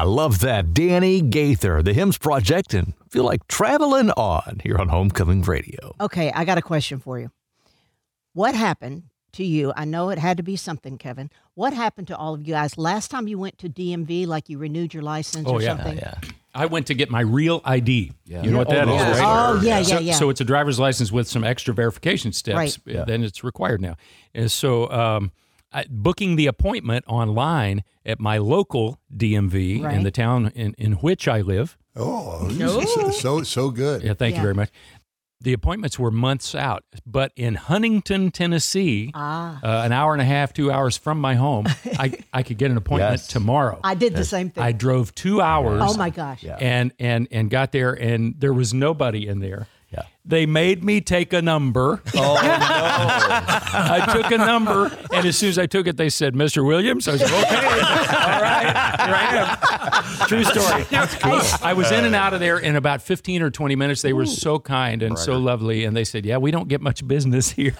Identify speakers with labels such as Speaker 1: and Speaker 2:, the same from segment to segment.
Speaker 1: love that. Danny Gaither, the Hymns Project, and feel like traveling on here on Homecoming Radio.
Speaker 2: Okay, I got a question for you. What happened to you? I know it had to be something, Kevin. What happened to all of you guys last time you went to DMV, like you renewed your license or something?
Speaker 3: Yeah.
Speaker 4: I went to get my real ID. Yeah. You know what that is, right?
Speaker 2: Oh, yeah.
Speaker 4: So it's a driver's license with some extra verification steps.
Speaker 2: Right.
Speaker 3: Yeah.
Speaker 4: Then it's required now. And so booking the appointment online at my local DMV
Speaker 2: Right.
Speaker 4: in the town in which I live.
Speaker 5: So good.
Speaker 4: Yeah, thank you very much. The appointments were months out, but in Huntington, Tennessee, an hour and a half, 2 hours from my home, I could get an appointment tomorrow.
Speaker 2: I did the same thing.
Speaker 4: I drove 2 hours.
Speaker 2: Oh my gosh!
Speaker 4: And got there, and there was nobody in there.
Speaker 3: Yeah.
Speaker 4: They made me take a number.
Speaker 3: Oh, no.
Speaker 4: I took a number, and as soon as I took it, they said, "Mr. Williams." I was like, "Okay, all right, here I am." True story. That's cool. I was in and out of there in about 15 or 20 minutes. They were so kind and so lovely, and they said, "Yeah, we don't get much business here."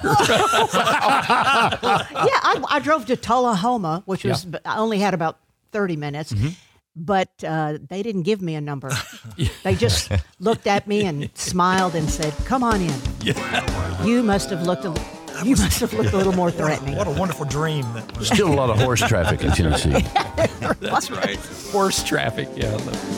Speaker 2: I drove to Tullahoma, which was I only had about 30 minutes. But they didn't give me a number. They just looked at me and smiled and said, "Come on in." You must have looked a little more threatening.
Speaker 6: What a wonderful dream that was.
Speaker 3: Still a lot of horse traffic in Tennessee.
Speaker 4: That's right. Horse traffic, yeah.